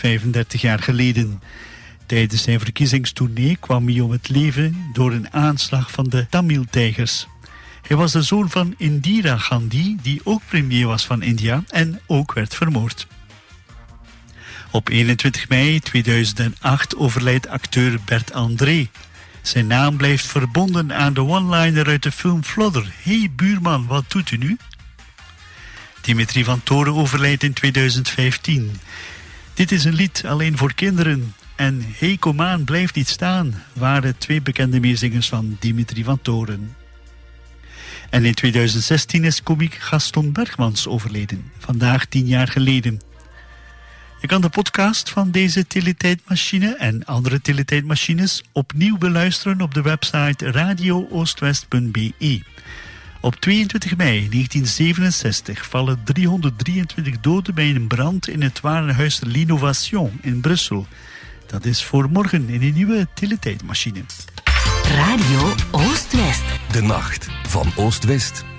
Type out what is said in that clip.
35 jaar geleden. Tijdens zijn verkiezingstournee kwam hij om het leven door een aanslag van de Tamil-tijgers. Hij was de zoon van Indira Gandhi, die ook premier was van India en ook werd vermoord. Op 21 mei 2008 overlijdt acteur Bert André. Zijn naam blijft verbonden aan de one-liner uit de film Flodder. Hey buurman, wat doet u nu? Dimitri van Toren overlijdt in 2015. Dit is een lied alleen voor kinderen. En Hey kom aan, blijf niet staan waren twee bekende meezingers van Dimitri van Toren. En in 2016 is komiek Gaston Bergmans overleden. Vandaag 10 jaar geleden. Je kan de podcast van deze teletijdmachine en andere teletijdmachines opnieuw beluisteren op de website radiooostwest.be. Op 22 mei 1967 vallen 323 doden bij een brand in het warenhuis L'Innovation in Brussel. Dat is voor morgen in een nieuwe teletijdmachine. Radio Oost-West. De nacht van Oost-West.